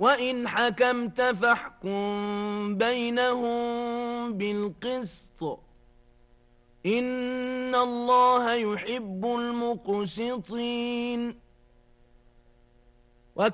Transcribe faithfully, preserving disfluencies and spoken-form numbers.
وإن حكمت فاحكم بينهم بالقسط إن الله يحب المقسطين